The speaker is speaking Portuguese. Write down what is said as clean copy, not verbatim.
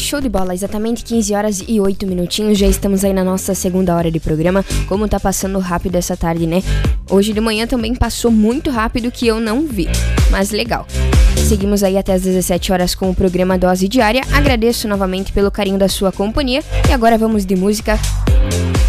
show de bola, exatamente 15 horas e 8 minutinhos, já estamos aí na nossa segunda hora de programa. Como tá passando rápido essa tarde, né? Hoje de manhã também passou muito rápido que eu não vi, mas legal. Seguimos aí até as 17 horas com o programa Dose Diária. Agradeço novamente pelo carinho da sua companhia e agora vamos de música.